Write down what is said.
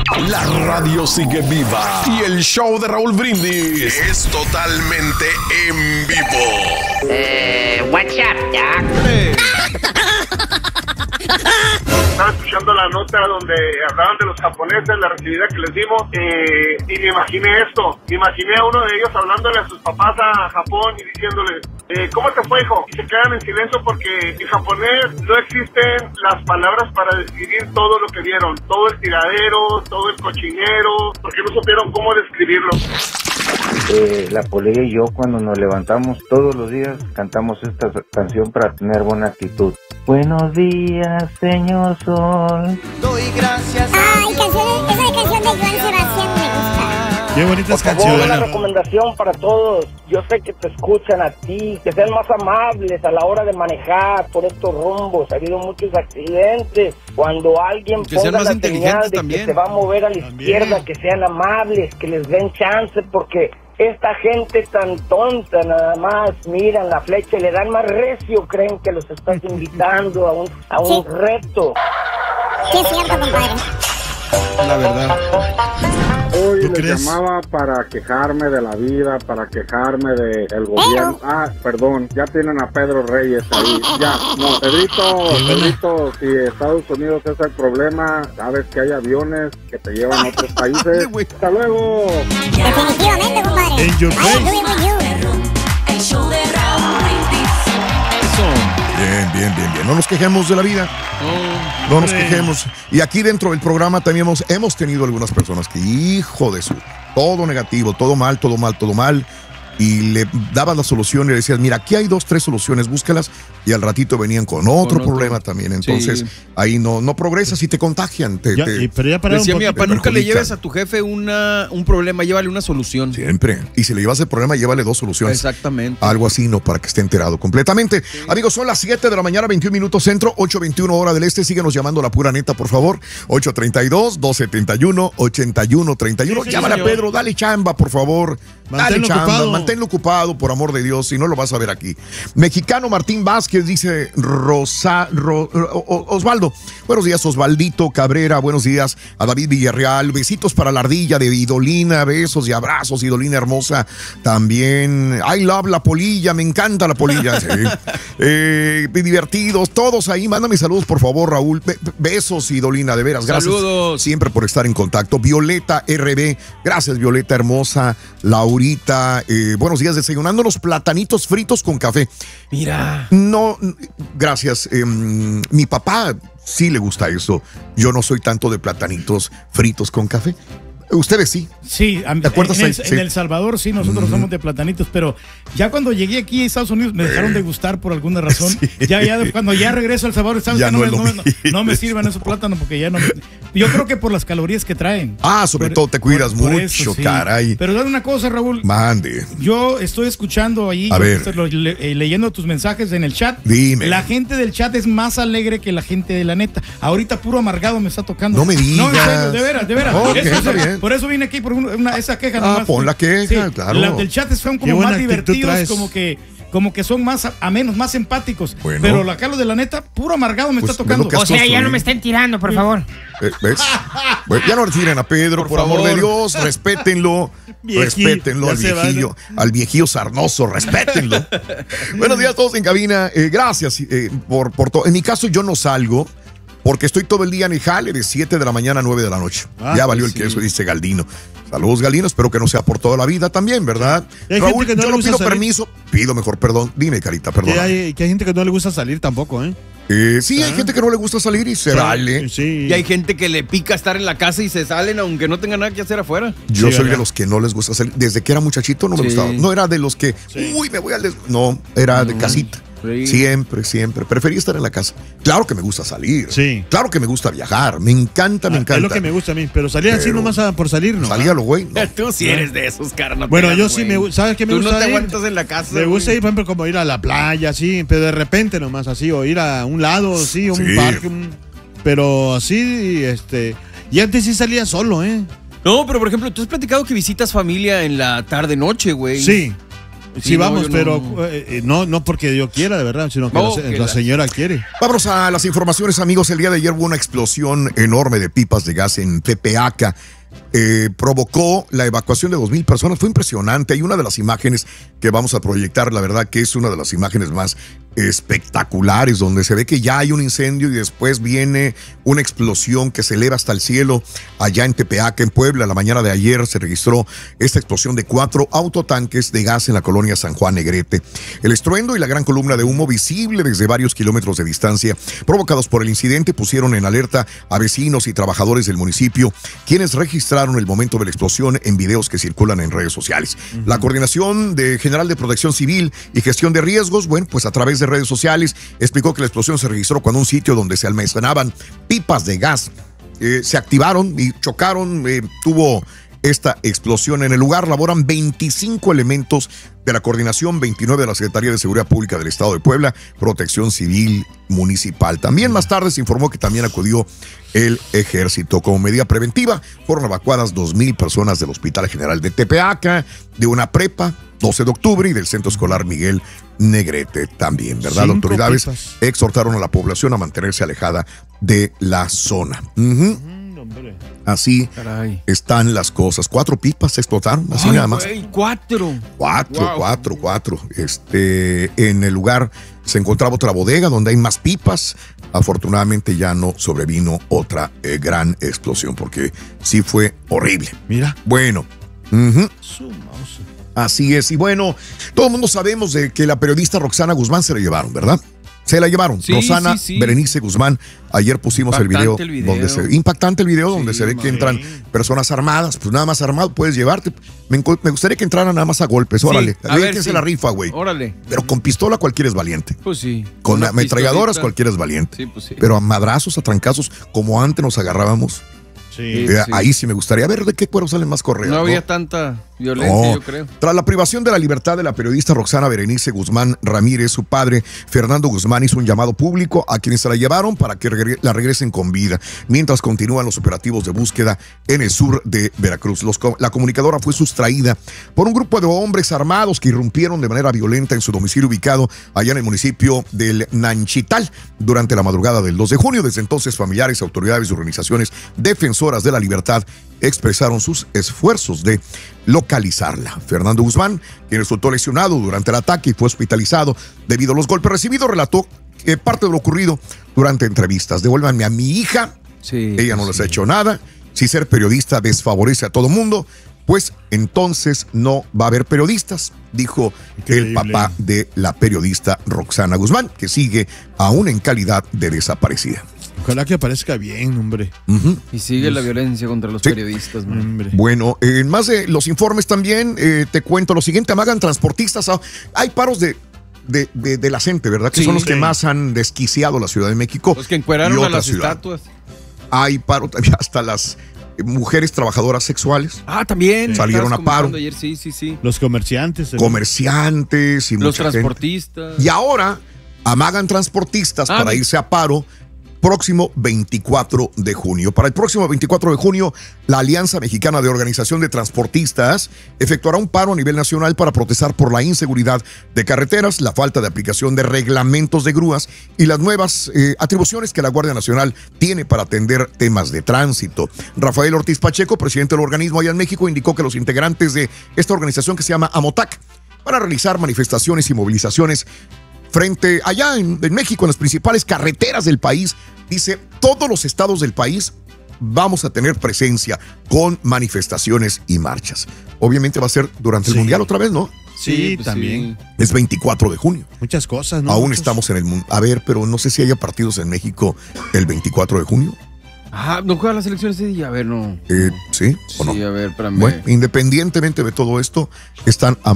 La radio sigue viva y el show de Raúl Brindis es totalmente en vivo. What's up, Doc? Estaba escuchando la nota donde hablaban de los japoneses, la recibida que les dimos, y me imaginé esto. Me imaginé a uno de ellos hablándole a sus papás a Japón y diciéndoles, ¿cómo te fue, hijo? Y se quedan en silencio porque en japonés no existen las palabras para describir todo lo que vieron. Todo el tiradero, todo el cochinero, porque no supieron cómo describirlo. La Polilla y yo, cuando nos levantamos todos los días, cantamos esta canción para tener buena actitud. Buenos días, señor sol. Doy gracias. Ay, esa canción de Joan Sebastián me gusta. Qué bonitas Por favor, canciones. una recomendación para todos. Yo sé que te escuchan a ti, que sean más amables a la hora de manejar por estos rumbos. Ha habido muchos accidentes. Cuando alguien Que sean ponga más la señal inteligentes de también. que se va a mover a la izquierda, que sean amables, que les den chance, porque esta gente tan tonta nada más miran la flecha y le dan más recio, creen que los estás invitando a un reto. Sí, es cierto, compadre. La verdad. Hoy ¿Tú les crees? llamaba para quejarme de la vida, para quejarme del gobierno. Ah, perdón, ya tienen a Pedro Reyes ahí. Ya, no, Pedrito, si Estados Unidos es el problema, sabes que hay aviones que te llevan a otros países. Hasta luego. Definitivamente, compadre. En your I face. agree with you. El show de Raúl Brindis. Bien. No nos quejemos de la vida. No nos quejemos. Y aquí dentro del programa también hemos tenido algunas personas que, hijo de su, todo negativo, todo mal. Y le daban la solución y le decías, mira, aquí hay 2, 3 soluciones, búscalas. Y al ratito venían con otro problema también. Entonces, Sí. ahí no progresas y te contagian. Pero ya para Decía un mi poquito. papá, nunca le perjudica. lleves a tu jefe un problema, llévale una solución. Siempre. Y si le llevas el problema, llévale 2 soluciones. Exactamente. Algo así, no, para que esté enterado completamente. Amigos, son las 7 de la mañana, 21 minutos centro, 8:21 hora del este. Síguenos llamando a la pura neta, por favor. 832-271-8131. Sí, Llámale a señor. Pedro, dale chamba, por favor. Dale Manténlo chamba, ocupado. manténlo ocupado, por amor de Dios, si no lo vas a ver aquí. Mexicano Martín Vázquez dice Osvaldo. Buenos días, Osvaldito Cabrera. Buenos días a David Villarreal. Besitos para la ardilla de Idolina. Besos y abrazos, Idolina hermosa. También, I love la polilla. Me encanta la polilla. Sí. Divertidos, todos ahí. Mándame saludos, por favor, Raúl. Besos, Idolina, de veras. Gracias. Saludos. Siempre por estar en contacto. Violeta RB. Gracias, Violeta hermosa. Laurita. Buenos días, desayunándonos platanitos fritos con café. Mira. No, gracias. Mi papá sí le gusta eso. Yo no soy tanto de platanitos fritos con café. Ustedes sí. Sí, ¿Te acuerdas ahí? en El Salvador sí, nosotros somos de platanitos, pero ya cuando llegué aquí a Estados Unidos me dejaron de gustar por alguna razón. Sí. Cuando ya regreso a El Salvador, ¿sabes Ya que no es lo no me sirvan esos plátanos porque ya no me... Yo creo que por las calorías que traen. Sobre todo te cuidas por mucho, eso, sí. caray. Pero dale una cosa, Raúl. Mande. Yo estoy escuchando ahí, A ver. leyendo tus mensajes en el chat. Dime. La gente del chat es más alegre que la gente de la neta. Ahorita puro amargado me está tocando. No me digas. No, en serio, de veras. Ok, está Eso, bien. por eso vine aquí, por esa queja nomás. Pon la queja, claro. Las del chat son Qué como buena más actitud divertidos, traes. como que son más amenos, más empáticos. Bueno. Pero acá los de la neta, puro amargado me Pues, está ve tocando. lo que has O sea, ya construido. no me estén tirando, por favor. ¿Ves? Bueno, ya no retiren a Pedro, por amor de favor. Dios, respétenlo. Respétenlo ya al se va, viejillo, al viejillo sarnoso, respétenlo. Buenos días a todos en cabina. Gracias por todo. En mi caso, yo no salgo porque estoy todo el día en el jale de 7 de la mañana a 9 de la noche. Ya valió el queso, dice Galdino. Saludos, Galdino. Espero que no sea por toda la vida también, ¿verdad? Hay Raúl, gente que no yo le no gusta pido salir. permiso. Pido mejor perdón. Dime, Carita, perdón. Que hay gente que no le gusta salir tampoco, ¿eh? Sí, hay gente que no le gusta salir y se vale. Sí. Y hay gente que le pica estar en la casa y se salen aunque no tengan nada que hacer afuera. Yo soy ¿verdad? de los que no les gusta salir. Desde que era muchachito no me Sí. gustaba. No era de los que, uy, me voy al... No, era de casita. Sí. Siempre. Prefería estar en la casa. Claro que me gusta salir. Sí. Claro que me gusta viajar. Me encanta. Es lo que me gusta a mí, pero salir así Pero- nomás por salir, ¿no? Salía lo güey. No. Tú sí eres de esos, cara. No te Bueno, hagas, yo sí güey. ¿sabes qué me Tú gusta no te ir? aguantas en la casa. Me gusta güey. ir, por ejemplo, como ir a la playa, así, pero de repente nomás así, o ir a un lado, sí, un Sí. parque, pero así, y antes sí salía solo, ¿eh? No, pero por ejemplo, tú has platicado que visitas familia en la tarde-noche, güey. Sí. Sí, vamos, yo pero no porque yo quiera, de verdad, sino que la señora quiere. Vámonos a las informaciones, amigos. El día de ayer hubo una explosión enorme de pipas de gas en Tepeaca. Provocó la evacuación de 2,000 personas. Fue impresionante. Hay una de las imágenes que vamos a proyectar, la verdad que es una de las imágenes más espectaculares, donde se ve que ya hay un incendio y después viene una explosión que se eleva hasta el cielo allá en Tepeaca, en Puebla. La mañana de ayer se registró esta explosión de 4 autotanques de gas en la colonia San Juan Negrete. El estruendo y la gran columna de humo visible desde varios kilómetros de distancia provocados por el incidente pusieron en alerta a vecinos y trabajadores del municipio, quienes registraron el momento de la explosión en videos que circulan en redes sociales. La Coordinación General de Protección Civil y Gestión de Riesgos, bueno, pues a través de redes sociales explicó que la explosión se registró cuando un sitio donde se almacenaban pipas de gas se activaron y chocaron. Tuvo esta explosión. En el lugar laboran 25 elementos de la Coordinación, 29 de la Secretaría de Seguridad Pública del Estado de Puebla, Protección Civil Municipal. También más tarde se informó que también acudió el Ejército. Como medida preventiva, fueron evacuadas 2,000 personas del Hospital General de Tepeaca, de una prepa, 12 de octubre, y del Centro Escolar Miguel Negrete también, ¿verdad? Las autoridades exhortaron a la población a mantenerse alejada de la zona. Así están las cosas. 4 pipas explotaron, así nada más. Cuatro. En el lugar se encontraba otra bodega donde hay más pipas. Afortunadamente ya no sobrevino otra gran explosión, porque sí fue horrible. Mira. Bueno. Así es. Y bueno, todo el mundo sabemos de que la periodista Roxana Guzmán se la llevaron, ¿verdad? Se la llevaron. Sí, Rosana sí. Berenice Guzmán. Ayer pusimos impactante el video. Donde se ve que entran personas armadas. Pues nada más armado puedes llevarte. Me gustaría que entraran nada más a golpes. Órale. A ver quién se la rifa, güey. Órale. Pero con pistola cualquiera es valiente. Pues sí. Con ametralladoras cualquiera es valiente. Sí, pues sí. Pero a madrazos, a trancazos, como antes nos agarrábamos. Sí. Ahí sí me gustaría ver de qué cuero salen más correos. No había tanta violencia, yo creo. Tras la privación de la libertad de la periodista Roxana Berenice Guzmán Ramírez, su padre, Fernando Guzmán, hizo un llamado público a quienes se la llevaron para que la regresen con vida, mientras continúan los operativos de búsqueda en el sur de Veracruz. La comunicadora fue sustraída por un grupo de hombres armados que irrumpieron de manera violenta en su domicilio ubicado allá en el municipio del Nanchital durante la madrugada del 2 de junio. Desde entonces, familiares, autoridades y organizaciones defensoras de la libertad expresaron sus esfuerzos de localizarla. Fernando Guzmán, quien resultó lesionado durante el ataque y fue hospitalizado debido a los golpes recibidos, relató parte de lo ocurrido durante entrevistas. Devuélvanme a mi hija. Sí, ella no les ha hecho nada. Si ser periodista desfavorece a todo mundo, pues entonces no va a haber periodistas, dijo el papá de la periodista Roxana Guzmán, que sigue aún en calidad de desaparecida. Ojalá que aparezca bien, hombre. Y sigue la violencia contra los periodistas, hombre. Bueno, en más de los informes también, te cuento lo siguiente: amagan transportistas. Hay paros de la gente, ¿verdad? Que son los que más han desquiciado la Ciudad de México. Los que encueraron a las estatuas. Hay paro también hasta las mujeres trabajadoras sexuales. También. Salieron a paro. Ayer. Sí. Los comerciantes. Comerciantes y los transportistas. Gente. Y ahora amagan transportistas para irse a paro próximo 24 de junio. Para el próximo 24 de junio, la Alianza Mexicana de Organización de Transportistas efectuará un paro a nivel nacional para protestar por la inseguridad de carreteras, la falta de aplicación de reglamentos de grúas y las nuevas atribuciones que la Guardia Nacional tiene para atender temas de tránsito. Rafael Ortiz Pacheco, presidente del organismo allá en México, indicó que los integrantes de esta organización, que se llama AMOTAC, van a realizar manifestaciones y movilizaciones frente allá en México, en las principales carreteras del país. Dice, todos los estados del país vamos a tener presencia con manifestaciones y marchas. Obviamente va a ser durante el Mundial otra vez, ¿no? Sí, pues también. Es 24 de junio. Muchas cosas, ¿no? Aún estamos en el mundo. A ver, pero no sé si haya partidos en México el 24 de junio. ¿No juega las elecciones ese día? A ver, no. ¿Sí? ¿O no? Sí, a ver, espérame. Bueno, independientemente de todo esto, están